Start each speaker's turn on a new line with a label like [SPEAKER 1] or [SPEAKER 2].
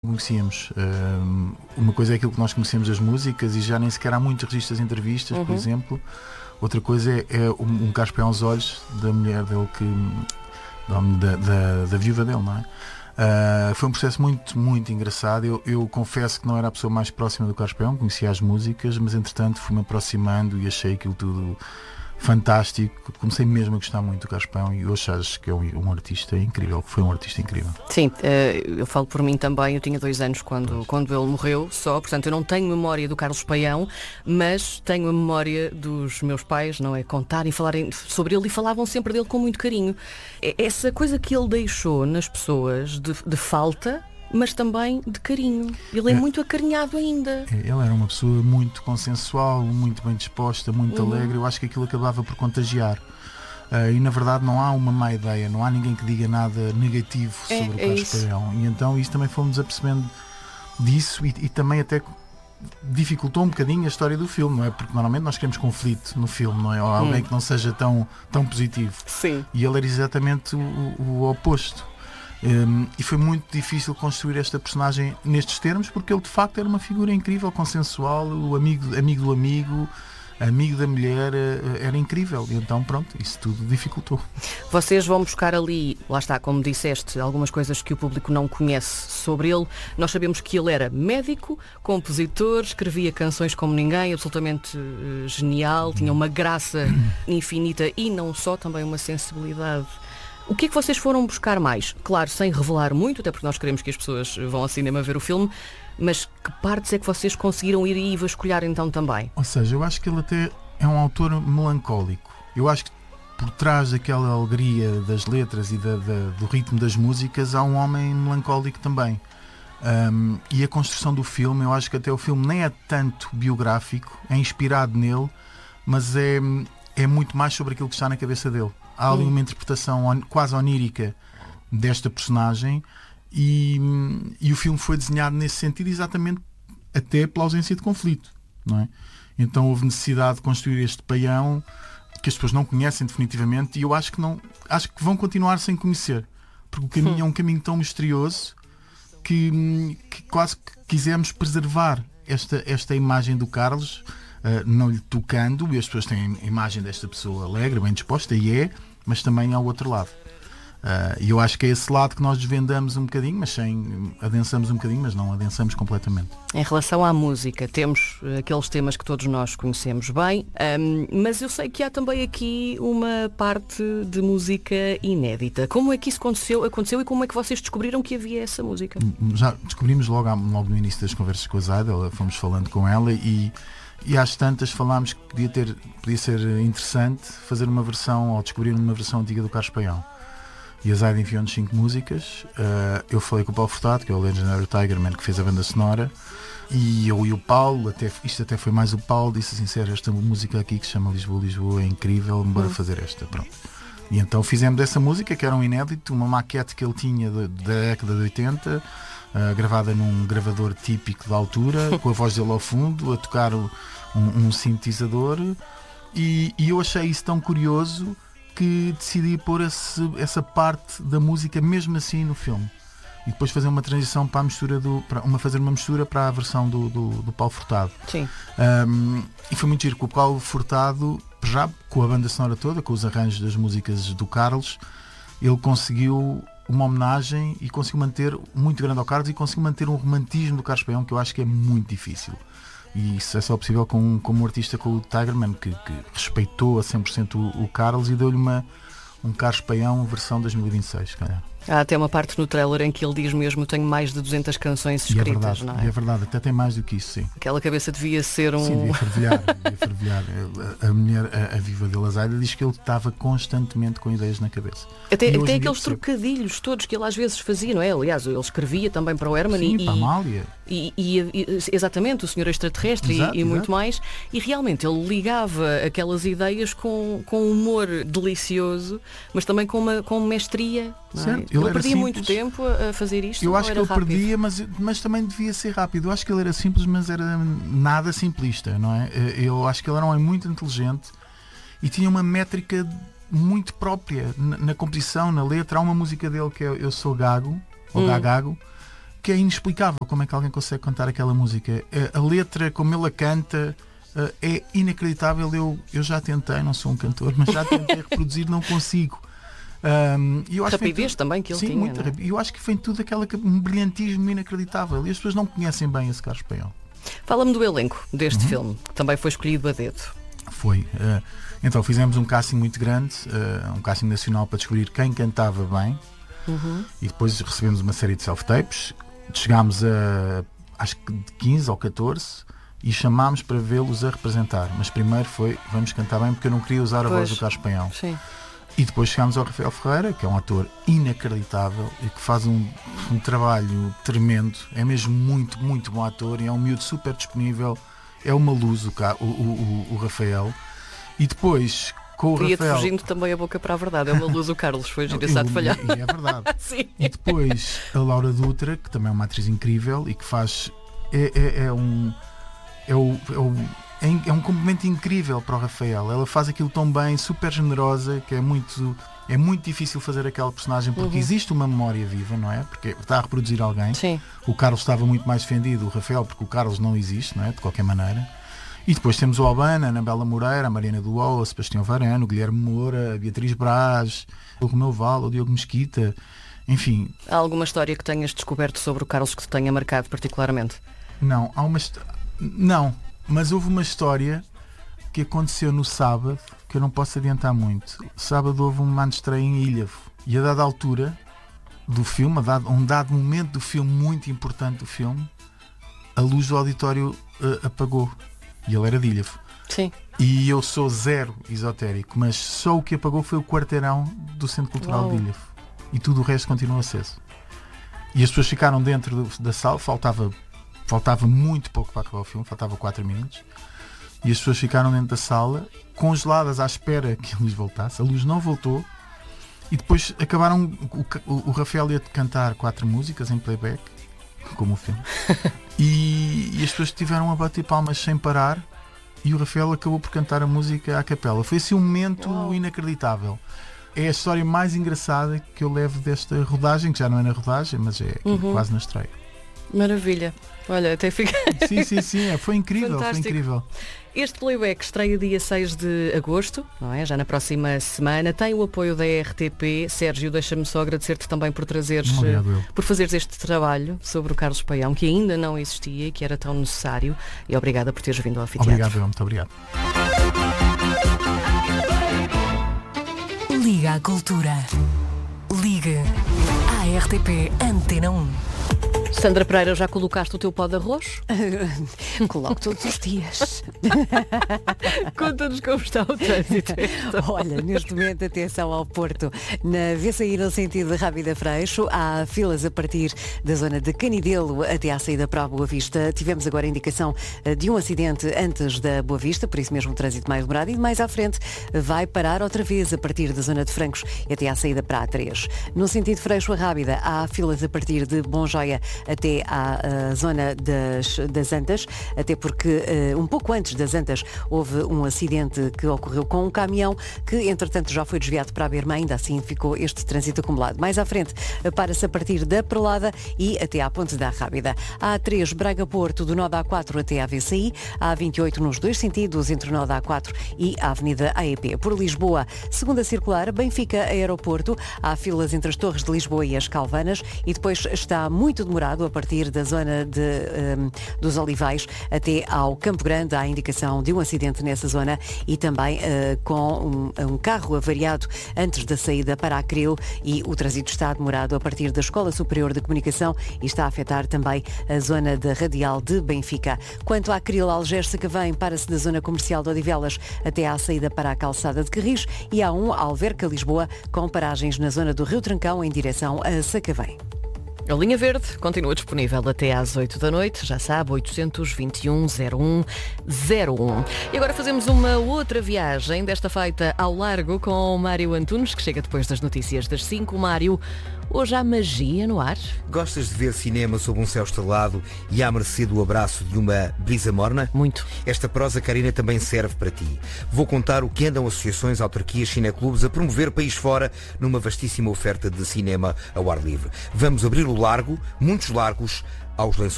[SPEAKER 1] conhecíamos. Uma coisa é aquilo que nós conhecemos das músicas e já nem sequer há muitos registros de entrevistas, por exemplo. Outra coisa é um Carlos aos olhos da mulher dele, da viúva dele, não é? Foi um processo muito, muito engraçado. Eu confesso que não era a pessoa mais próxima do Carlos Peão, conhecia as músicas, mas entretanto fui-me aproximando e achei aquilo tudo fantástico. Comecei mesmo a gostar muito do Carlos Peão e hoje acho que é um artista incrível, foi um artista incrível.
[SPEAKER 2] Sim, eu falo por mim também. Eu tinha 2 anos quando ele morreu só, portanto eu não tenho memória do Carlos Peão, mas tenho a memória dos meus pais, não é? Contarem, falarem sobre ele e falavam sempre dele com muito carinho. Essa coisa que ele deixou nas pessoas de falta, mas também de carinho. Ele é muito acarinhado ainda.
[SPEAKER 1] Ele era uma pessoa muito consensual, muito bem disposta, muito alegre. Eu acho que aquilo acabava por contagiar. E na verdade não há uma má ideia, não há ninguém que diga nada negativo sobre o Carlos Peão. E então isso também fomos apercebendo disso e também até dificultou um bocadinho a história do filme, não é? Porque normalmente nós queremos conflito no filme, não é? Ou alguém que não seja tão positivo.
[SPEAKER 2] Sim.
[SPEAKER 1] E ele era exatamente o oposto. E foi muito difícil construir esta personagem nestes termos, porque ele de facto era uma figura incrível, consensual, o amigo do amigo da mulher, era incrível. E então pronto, isso tudo dificultou.
[SPEAKER 2] Vocês vão buscar ali, lá está, como disseste, algumas coisas que o público não conhece sobre ele. Nós sabemos que ele era médico, compositor, escrevia canções como ninguém, absolutamente genial, tinha uma graça infinita e não só, também uma sensibilidade. O que é que vocês foram buscar mais? Claro, sem revelar muito, até porque nós queremos que as pessoas vão ao cinema ver o filme, mas que partes é que vocês conseguiram ir e vasculhar então também?
[SPEAKER 1] Ou seja, eu acho que ele até é um autor melancólico. Eu acho que por trás daquela alegria das letras e do ritmo das músicas há um homem melancólico também. E a construção do filme, eu acho que até o filme nem é tanto biográfico, é inspirado nele, mas é muito mais sobre aquilo que está na cabeça dele. Há ali uma interpretação quase onírica desta personagem e o filme foi desenhado nesse sentido exatamente até pela ausência de conflito, não é? Então houve necessidade de construir este paião que as pessoas não conhecem definitivamente e eu acho que vão continuar sem conhecer, porque o caminho é um caminho tão misterioso que quase que quisemos preservar esta imagem do Carlos, não lhe tocando, e as pessoas têm a imagem desta pessoa alegre, bem disposta, mas também há o outro lado. E eu acho que é esse lado que nós desvendamos um bocadinho, adensamos um bocadinho, mas não adensamos completamente.
[SPEAKER 2] Em relação à música, temos aqueles temas que todos nós conhecemos bem, mas eu sei que há também aqui uma parte de música inédita. Como é que isso aconteceu e como é que vocês descobriram que havia essa música?
[SPEAKER 1] Já descobrimos logo no início das conversas com a Zaida, fomos falando com ela e às tantas falámos que podia ser interessante fazer uma versão, ou descobrir uma versão antiga do Carlos Peão. E a Zaida enviou-nos 5 músicas. Eu falei com o Paulo Furtado, que é o Legendary Tigerman, que fez a banda sonora, e eu e o Paulo, isto até foi mais o Paulo, disse assim: sério, esta música aqui que se chama Lisboa é incrível, bora fazer esta, pronto. E então fizemos essa música, que era um inédito, uma maquete que ele tinha da década de 80, gravada num gravador típico da altura, com a voz dele ao fundo, a tocar um sintetizador, e eu achei isso tão curioso que decidi pôr essa parte da música mesmo assim no filme e depois fazer uma transição para a mistura fazer uma mistura para a versão do Paulo Furtado.
[SPEAKER 2] Sim.
[SPEAKER 1] E foi muito giro, com o Paulo Furtado, já com a banda sonora toda, com os arranjos das músicas do Carlos, ele conseguiu uma homenagem e conseguiu manter muito grande ao Carlos e conseguiu manter um romantismo do Carlos Peão que eu acho que é muito difícil. E isso é só possível com um artista como o Tigerman, que respeitou a 100% o Carlos e deu-lhe um Carlos Peão versão 2026, calhar.
[SPEAKER 2] Há até uma parte no trailer em que ele diz mesmo: tenho mais de 200 canções escritas,
[SPEAKER 1] e é verdade,
[SPEAKER 2] não é?
[SPEAKER 1] E é verdade, até tem mais do que isso, sim.
[SPEAKER 2] Aquela cabeça devia ser um...
[SPEAKER 1] Sim, devia fervilhar. A mulher, a viva dele, a Zaida, diz que ele estava constantemente com ideias na cabeça.
[SPEAKER 2] Até aqueles trocadilhos todos que ele às vezes fazia, não é? Aliás, ele escrevia também para o Herman.
[SPEAKER 1] Sim, para a Amália.
[SPEAKER 2] Exatamente, o Senhor Extraterrestre.
[SPEAKER 1] Exato,
[SPEAKER 2] e muito mais. E realmente ele ligava aquelas ideias com um humor delicioso, mas também com mestria.
[SPEAKER 1] Certo.
[SPEAKER 2] Ele perdia muito tempo a fazer isto.
[SPEAKER 1] Eu acho que ele
[SPEAKER 2] rápido?
[SPEAKER 1] perdia, mas também devia ser rápido. Eu acho que ele era simples, mas era nada simplista, não é? Eu acho que ele era um homem muito inteligente e tinha uma métrica muito própria na composição, na letra. Há uma música dele que é Eu Sou Gago, ou Gagago, que é inexplicável como é que alguém consegue cantar aquela música. A letra, como ele a canta, é inacreditável. Eu já tentei, não sou um cantor, mas já tentei reproduzir, não consigo. Eu acho
[SPEAKER 2] rapidez também que ele tinha.
[SPEAKER 1] Muito rápido. Eu acho que vem tudo um brilhantismo inacreditável. E as pessoas não conhecem bem esse Carlos Paião.
[SPEAKER 2] Fala-me do elenco deste filme, que também foi escolhido a dedo.
[SPEAKER 1] Foi. Então fizemos um casting muito grande, um casting nacional para descobrir quem cantava bem. E depois recebemos uma série de self-tapes. Chegámos a acho que de 15 ou 14 e chamámos para vê-los a representar. Mas primeiro foi, vamos cantar bem, porque eu não queria usar a voz do Carlos Paião.
[SPEAKER 2] Sim.
[SPEAKER 1] E depois chegámos ao Rafael Ferreira, que é um ator inacreditável e que faz um trabalho tremendo. É mesmo muito, muito bom ator e é um miúdo super disponível. É uma luz o Rafael. E depois, com o
[SPEAKER 2] Ia-te
[SPEAKER 1] Rafael...
[SPEAKER 2] fugindo também a boca para a verdade. É uma luz o Carlos, foi engraçado de falhar.
[SPEAKER 1] E é verdade.
[SPEAKER 2] Sim.
[SPEAKER 1] E depois a Laura Dutra, que também é uma atriz incrível e que faz... É um complemento incrível para o Rafael. Ela faz aquilo tão bem, super generosa, que é muito difícil fazer aquela personagem, porque existe uma memória viva, não é? Porque está a reproduzir alguém.
[SPEAKER 2] Sim.
[SPEAKER 1] O Carlos estava muito mais defendido, o Rafael, porque o Carlos não existe, não é? De qualquer maneira. E depois temos o Albano, a Anabela Moreira, a Mariana Duol, o Sebastião Varano, o Guilherme Moura, a Beatriz Braz, o Romeu Val, o Diogo Mesquita, enfim.
[SPEAKER 2] Há alguma história que tenhas descoberto sobre o Carlos que te tenha marcado particularmente?
[SPEAKER 1] Não, mas houve uma história que aconteceu no sábado, que eu não posso adiantar muito. Sábado houve uma estreia em Ilhavo e a dada altura do filme, um dado momento do filme muito importante do filme, a luz do auditório apagou e ele era de Ilhavo.
[SPEAKER 2] Sim.
[SPEAKER 1] E eu sou zero esotérico, mas só o que apagou foi o quarteirão do Centro Cultural de Ilhavo e tudo o resto continuou aceso. E as pessoas ficaram dentro da sala, faltava muito pouco para acabar o filme, faltava 4 minutos. E as pessoas ficaram dentro da sala, congeladas à espera que a luz voltasse. A luz não voltou. E depois acabaram. O Rafael ia cantar 4 músicas em playback, como o filme. E as pessoas estiveram a bater palmas sem parar. E o Rafael acabou por cantar a música à capela. Foi assim um momento inacreditável. É a história mais engraçada que eu levo desta rodagem, que já não é na rodagem, mas é aqui, quase na estreia.
[SPEAKER 2] Maravilha. Olha, até fiquei...
[SPEAKER 1] Sim, foi incrível,
[SPEAKER 2] fantástico.
[SPEAKER 1] Foi incrível.
[SPEAKER 2] Este playback estreia dia 6 de agosto, não é? Já na próxima semana. Tem o apoio da RTP. Sérgio, deixa-me só agradecer-te também por por fazeres este trabalho sobre o Carlos Paião, que ainda não existia e que era tão necessário. E obrigada por teres vindo ao anfiteatro.
[SPEAKER 1] Obrigado, muito obrigado.
[SPEAKER 3] Liga à Cultura. Ligue à RTP Antena 1.
[SPEAKER 2] Sandra Pereira, já colocaste o teu pó de arroz?
[SPEAKER 4] Coloco todos os dias.
[SPEAKER 2] Conta-nos como está o trânsito.
[SPEAKER 4] Olha, neste momento, atenção ao Porto. Na vez sair no sentido de Rábida Freixo, há filas a partir da zona de Canidelo até à saída para a Boa Vista. Tivemos agora a indicação de um acidente antes da Boa Vista, por isso mesmo o trânsito mais demorado. E mais à frente vai parar outra vez a partir da zona de Francos até à saída para a A3. No sentido Freixo a Rábida, há filas a partir de Bom Joia até à zona das Antas, até porque um pouco antes das Antas houve um acidente que ocorreu com um caminhão que entretanto já foi desviado para a Berma, ainda assim ficou este trânsito acumulado. Mais à frente para-se a partir da Perlada e até à Ponte da Rábida. A A3 Braga-Porto, do nó da A4 até à VCI, a A28 nos dois sentidos entre o nó da A4 e a Avenida AEP. Por Lisboa, segunda circular, Benfica Aeroporto, há filas entre as Torres de Lisboa e as Calvanas e depois está muito demorado a partir da zona dos Olivais até ao Campo Grande. Há indicação de um acidente nessa zona e também com um carro avariado antes da saída para Acril e o trânsito está demorado a partir da Escola Superior de Comunicação e está a afetar também a zona da Radial de Benfica. Quanto a Acril, Algés-Sacavém, para-se da zona comercial de Odivelas até à saída para a calçada de Carris e há um Alverca-Lisboa com paragens na zona do Rio Trancão em direção a Sacavém.
[SPEAKER 2] A linha verde continua disponível até às 8 da noite, já sabe, 821-0101. E agora fazemos uma outra viagem, desta feita ao largo com o Mário Antunes, que chega depois das notícias das 5. Mário,
[SPEAKER 5] Hoje há magia no ar?
[SPEAKER 6] Gostas de ver cinema sob um céu estrelado e à mercê do abraço de uma brisa morna?
[SPEAKER 5] Muito.
[SPEAKER 6] Esta prosa, Karina, também serve para ti. Vou contar o que andam associações, autarquias, cineclubes a promover país fora numa vastíssima oferta de cinema ao ar livre. Vamos abrir o largo, muitos largos, aos lençóis